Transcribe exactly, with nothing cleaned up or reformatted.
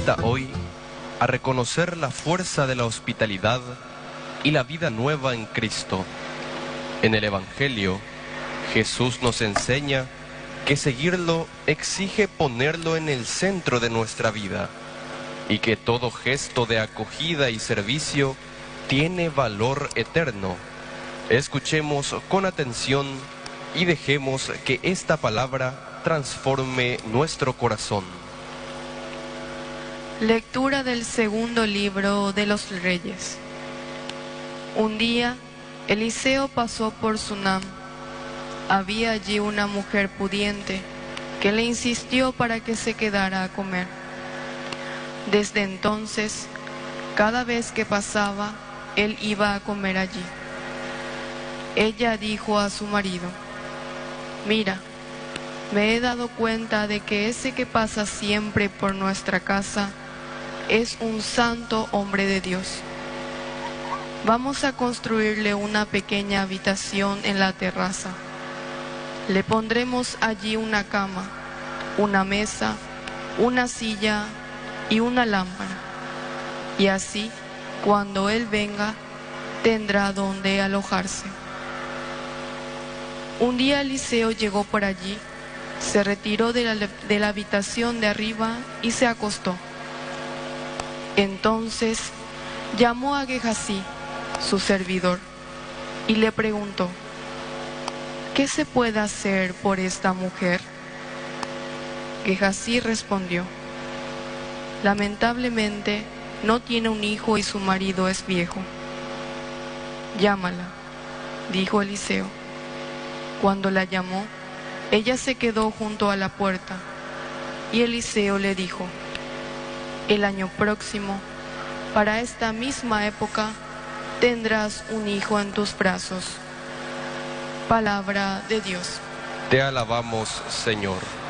invita hoy a reconocer la fuerza de la hospitalidad y la vida nueva en Cristo. En el Evangelio, Jesús nos enseña que seguirlo exige ponerlo en el centro de nuestra vida y que todo gesto de acogida y servicio tiene valor eterno. Escuchemos con atención y dejemos que esta palabra transforme nuestro corazón. Lectura del segundo libro de los Reyes. Un día, Eliseo pasó por Sunam. Había allí una mujer pudiente que le insistió para que se quedara a comer. Desde entonces, cada vez que pasaba, él iba a comer allí. Ella dijo a su marido: «Mira, me he dado cuenta de que ese que pasa siempre por nuestra casa es un santo hombre de Dios. Vamos a construirle una pequeña habitación en la terraza. Le pondremos allí una cama, una mesa, una silla y una lámpara. Y así, cuando él venga, tendrá donde alojarse». Un día Eliseo llegó por allí, se retiró de la, de la habitación de arriba y se acostó. Entonces llamó a Gehasí, su servidor, y le preguntó: «¿Qué se puede hacer por esta mujer?». Gehasí respondió: «Lamentablemente no tiene un hijo y su marido es viejo». «Llámala», dijo Eliseo. Cuando la llamó, ella se quedó junto a la puerta, y Eliseo le dijo: «El año próximo, para esta misma época, tendrás un hijo en tus brazos». Palabra de Dios. Te alabamos, Señor.